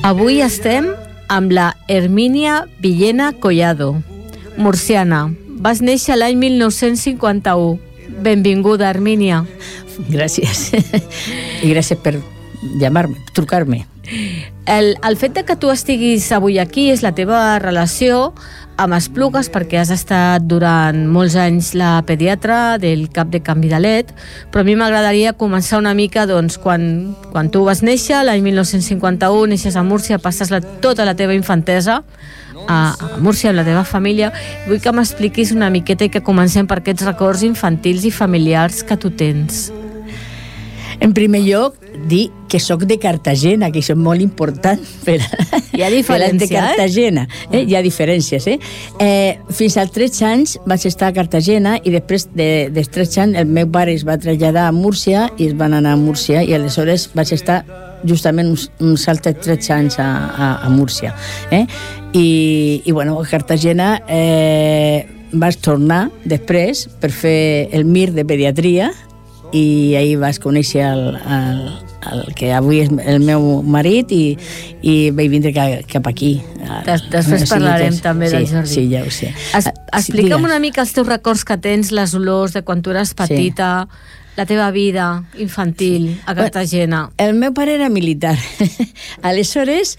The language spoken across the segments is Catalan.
Avui estem amb la Hermínia Villena Collado, murciana. Vas néixer l'any 1951. Benvinguda, Hermínia. Gràcies. I gràcies per trucar-me. El fet de que tu estiguis avui aquí és la teva relació amb Esplugues, perquè has estat durant molts anys la pediatra del CAP de Can Vidalet, però a mi m'agradaria començar una mica quan tu vas néixer, l'any 1951, neixes a Múrcia, passes tota la teva infantesa a Múrcia amb la teva família. Vull que m'expliquis una miqueta i que comencem per aquests records infantils i familiars que tu tens. En primer lloc, dir que soc de Cartagena, que això és molt important Hi ha diferència, de Cartagena. Hi ha diferències. Fins als 13 anys vaig estar a Cartagena i després dels 13 anys el meu pare es va traslladar a Múrcia i es van anar a Múrcia i aleshores vaig estar justament uns altres 13 anys a Múrcia. I bueno, a Cartagena vaig tornar després per fer el MIR de pediatria i ahir vaig conèixer el que avui és el meu marit i vaig vindre cap aquí. Després parlarem també del Jordi. Sí, ja ho sé. Explica'm una mica els teus records que tens, les olors de quan tu eres petita, la teva vida infantil a Cartagena. El meu pare era militar. Aleshores,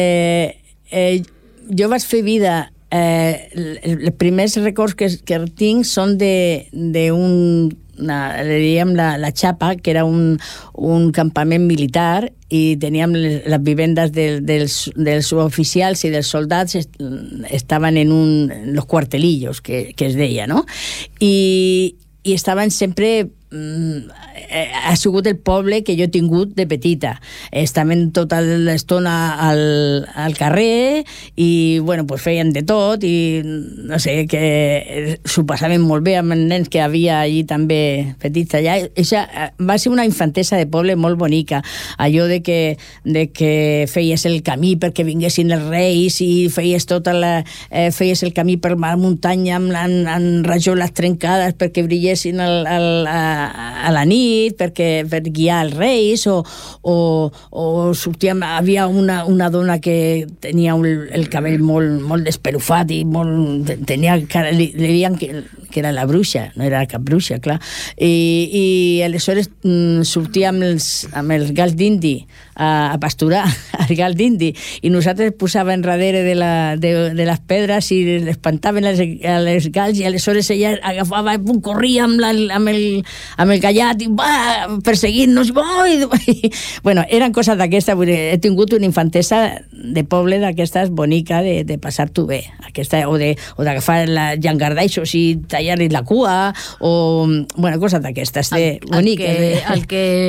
jo vaig fer vida. Els primers records que tinc són le dèiem la Xapa, que era un campament militar i teníem les vivendes dels oficials i dels soldats estaven en los cuartelillos, que es deia, no? I estaven sempre... ha sigut el poble que jo he tingut de petita. Estaven tota l'estona al carrer i, bueno, pues feien de tot i, no sé, que s'ho passaven molt bé amb els nens que havia allí també petits allà. Va ser una infantesa de poble molt bonica. Allò de que feies el camí perquè vinguessin els reis i feies feies el camí per la muntanya amb rajoles trencades perquè brillessin a la nit per guiar els reis o sortíem, havia una dona que tenia el cabell molt despelufat i tenia cara, li deien que era la bruixa, no era cap bruixa, clar, i aleshores sortia amb els gals d'indi a pasturar el gal d'indi i nosaltres posàvem darrere de les pedres i l'espantaven els gals i aleshores ella agafava i corria amb el gallat i va perseguint-nos. Bueno, eren coses d'aquestes. He tingut una infantesa de poble d'aquestes bonica de passar-t'ho bé, o d'agafar llangardaixos i tallar-li la cua o, bueno, coses d'aquestes boniques. El que